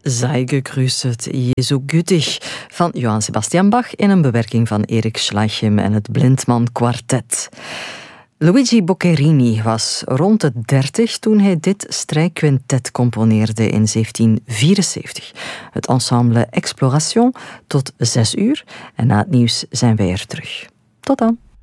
Sei gegrüßt, Jesu gütig van Johann Sebastian Bach in een bewerking van Erik Schleicher en het Blindman Quartet. Luigi Boccherini was rond de 30 toen hij dit strijkquintet componeerde in 1774. Het ensemble Exploration tot 6 uur en na het nieuws zijn wij er terug. Tot dan.